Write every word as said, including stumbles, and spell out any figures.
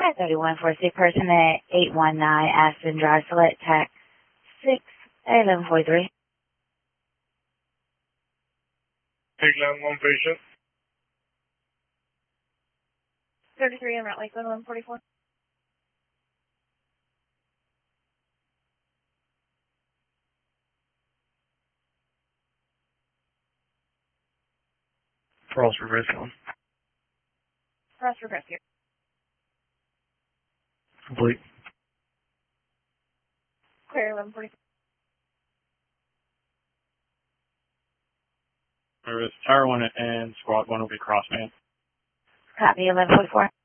five thirty-one for a sick person at eight one nine Aspen Drive, select tax six eleven forty-three. Take nine one patient. thirty-three en route Lakeland one forty-four. Cross for rescue. Cross for rescue. Complete. Clear eleven forty-four. There is Tower one and Squad one will be cross man. Copy eleven forty-four.